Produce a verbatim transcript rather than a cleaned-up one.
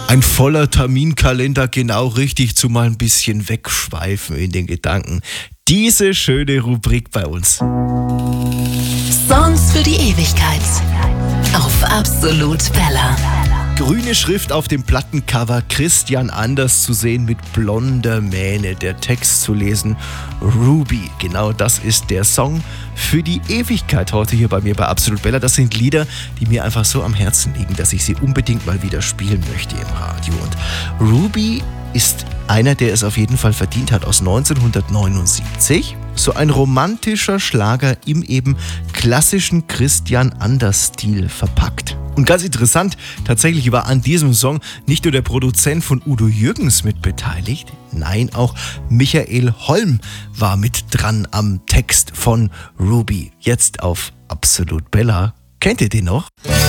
Ein voller Terminkalender, genau richtig, zu mal ein bisschen wegschweifen in den Gedanken. Diese schöne Rubrik bei uns. Songs für die Ewigkeit auf Absolut Bella. Grüne Schrift auf dem Plattencover, Christian Anders zu sehen mit blonder Mähne. Der Text zu lesen, Ruby. Genau das ist der Song für die Ewigkeit heute hier bei mir bei Absolut Bella. Das sind Lieder, die mir einfach so am Herzen liegen, dass ich sie unbedingt mal wieder spielen möchte im Radio. Und Ruby ist einer, der es auf jeden Fall verdient hat, aus neunzehnhundertneunundsiebzig. So ein romantischer Schlager im eben klassischen Christian Anders-Stil verpackt. Und ganz interessant, tatsächlich war an diesem Song nicht nur der Produzent von Udo Jürgens mit beteiligt, nein, auch Michael Holm war mit dran am Text von Ruby. Jetzt auf Absolut Bella. Kennt ihr den noch?